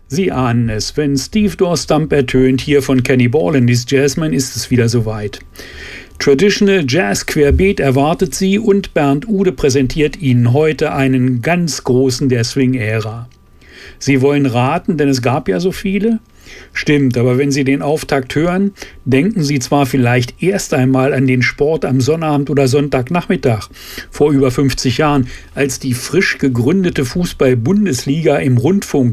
Sie ahnen es, wenn Steve Dorstamp ertönt hier von Kenny Borlandys Jazzman, ist es wieder soweit. Traditional Jazz querbeet erwartet Sie und Bernd Ude präsentiert Ihnen heute einen ganz großen der Swing-Ära. Sie wollen raten, denn es gab ja so viele? Stimmt, aber wenn Sie den Auftakt hören, denken Sie zwar vielleicht erst einmal an den Sport am Sonnabend oder Sonntagnachmittag vor über 50 Jahren, als die frisch gegründete Fußball-Bundesliga im Rundfunk